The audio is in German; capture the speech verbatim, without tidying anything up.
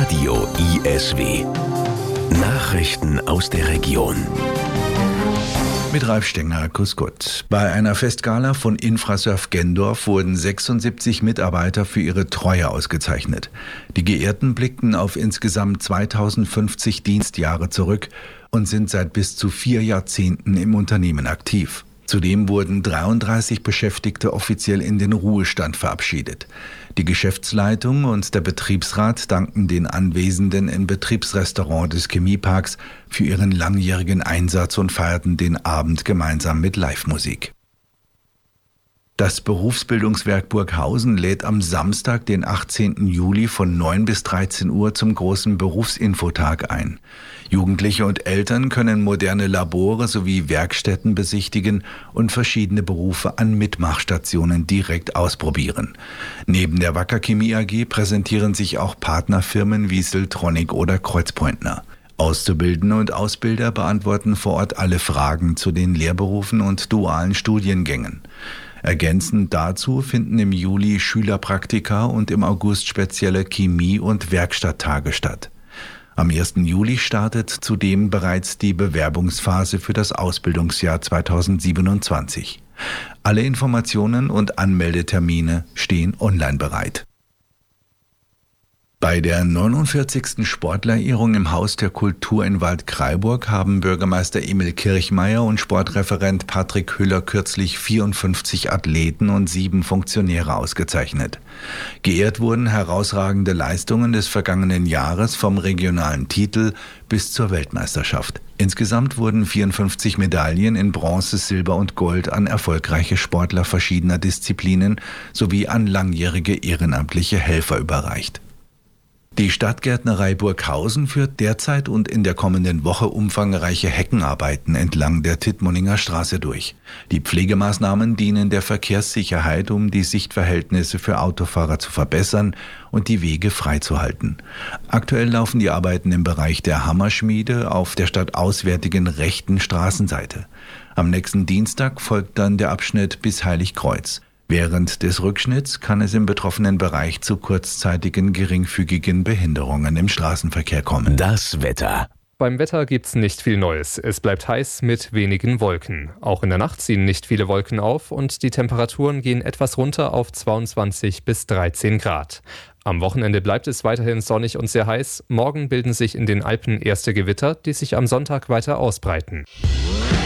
Radio I S W. Nachrichten aus der Region. Mit Ralf Stenger, grüß Gott. Bei einer Festgala von Infrasurf Gendorf wurden sechsundsiebzig Mitarbeiter für ihre Treue ausgezeichnet. Die Geehrten blickten auf insgesamt zweitausendfünfzig Dienstjahre zurück und sind seit bis zu vier Jahrzehnten im Unternehmen aktiv. Zudem wurden dreiunddreißig Beschäftigte offiziell in den Ruhestand verabschiedet. Die Geschäftsleitung und der Betriebsrat danken den Anwesenden im Betriebsrestaurant des Chemieparks für ihren langjährigen Einsatz und feierten den Abend gemeinsam mit Live-Musik. Das Berufsbildungswerk Burghausen lädt am Samstag, den achtzehnten Juli von neun bis dreizehn Uhr zum großen Berufsinfotag ein. Jugendliche und Eltern können moderne Labore sowie Werkstätten besichtigen und verschiedene Berufe an Mitmachstationen direkt ausprobieren. Neben der Wacker Chemie A G präsentieren sich auch Partnerfirmen wie Siltronic oder Kreuzpointner. Auszubildende und Ausbilder beantworten vor Ort alle Fragen zu den Lehrberufen und dualen Studiengängen. Ergänzend dazu finden im Juli Schülerpraktika und im August spezielle Chemie- und Werkstatttage statt. Am ersten Juli startet zudem bereits die Bewerbungsphase für das Ausbildungsjahr zweitausendsiebenundzwanzig. Alle Informationen und Anmeldetermine stehen online bereit. Bei der neunundvierzigsten Sportlerehrung im Haus der Kultur in Waldkraiburg haben Bürgermeister Emil Kirchmeier und Sportreferent Patrick Hüller kürzlich vierundfünfzig Athleten und sieben Funktionäre ausgezeichnet. Geehrt wurden herausragende Leistungen des vergangenen Jahres vom regionalen Titel bis zur Weltmeisterschaft. Insgesamt wurden vierundfünfzig Medaillen in Bronze, Silber und Gold an erfolgreiche Sportler verschiedener Disziplinen sowie an langjährige ehrenamtliche Helfer überreicht. Die Stadtgärtnerei Burghausen führt derzeit und in der kommenden Woche umfangreiche Heckenarbeiten entlang der Tittmoninger Straße durch. Die Pflegemaßnahmen dienen der Verkehrssicherheit, um die Sichtverhältnisse für Autofahrer zu verbessern und die Wege freizuhalten. Aktuell laufen die Arbeiten im Bereich der Hammerschmiede auf der stadtauswärtigen rechten Straßenseite. Am nächsten Dienstag folgt dann der Abschnitt bis Heiligkreuz. Während des Rückschnitts kann es im betroffenen Bereich zu kurzzeitigen geringfügigen Behinderungen im Straßenverkehr kommen. Das Wetter. Beim Wetter gibt's nicht viel Neues. Es bleibt heiß mit wenigen Wolken. Auch in der Nacht ziehen nicht viele Wolken auf und die Temperaturen gehen etwas runter auf zweiundzwanzig bis dreizehn Grad. Am Wochenende bleibt es weiterhin sonnig und sehr heiß. Morgen bilden sich in den Alpen erste Gewitter, die sich am Sonntag weiter ausbreiten.